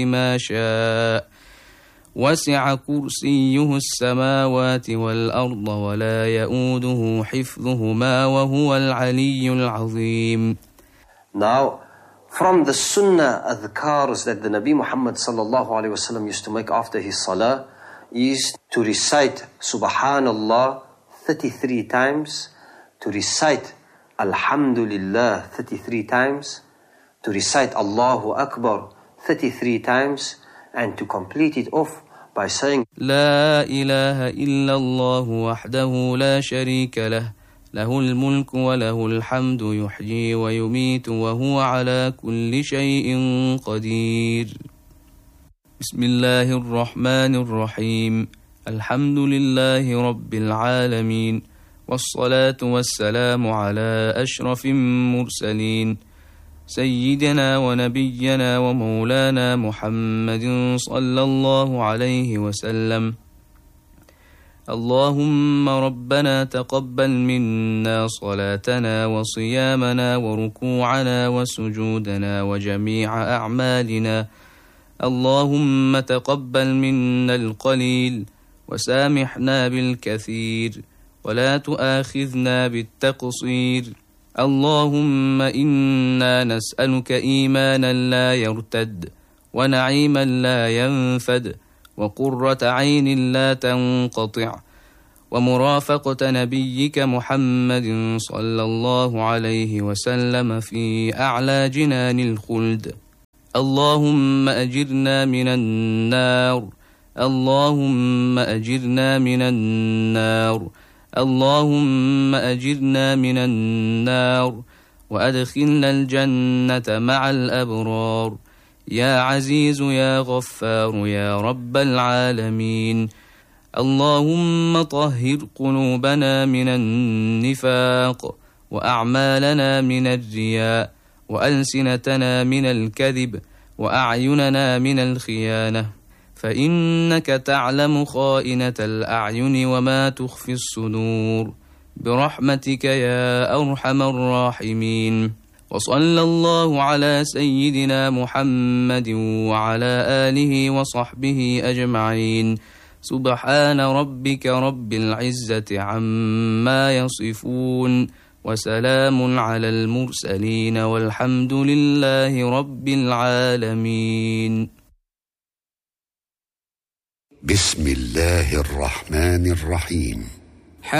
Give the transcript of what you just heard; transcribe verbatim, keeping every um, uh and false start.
ما شاء وسع كرسيه السماوات والأرض ولا يؤوده حفظهما وهو العلي العظيم. Now, from the sunnah adhkars that the Nabi Muhammad sallallahu alayhi wasallam used to make after his salah is to recite Subhanallah thirty-three times, to recite Alhamdulillah thirty-three times, to recite Allahu Akbar thirty-three times, and to complete it off by saying لا إله إلا الله وحده لا شريك له له الملك وله الحمد يحيي ويميت وهو على كل شيء قدير. بسم الله الرحمن الرحيم. الحمد لله رب العالمين، والصلاة والسلام على أشرف المرسلين سيدنا ونبينا ومولانا محمد صلى الله عليه وسلم. اللهم ربنا تقبل منا صلاتنا وصيامنا وركوعنا وسجودنا وجميع أعمالنا. اللهم تقبل منا القليل وسامحنا بالكثير ولا تؤاخذنا بالتقصير. اللهم إنا نسألك إيمانا لا يرتد ونعيما لا ينفد وقرة عين لا تنقطع ومرافقة نبيك محمد صلى الله عليه وسلم في أعلى جنان الخلد. اللهم أجرنا من النار، اللهم أجرنا من النار، اللهم أجرنا من النار وأدخلنا الجنة مع الأبرار. يا عزيز يا غفار يا رب العالمين. اللهم طهر قلوبنا من النفاق وأعمالنا من الرياء وألسنتنا من الكذب وأعيننا من الخيانة، فإنك تعلم خائنة الأعين وما تخفي الصدور، برحمتك يا أرحم الراحمين. وصلى الله على سيدنا محمد وعلى آله وصحبه أجمعين. سبحان ربك رب العزة عما يصفون وسلام على المرسلين والحمد لله رب العالمين. بسم الله الرحمن الرحيم.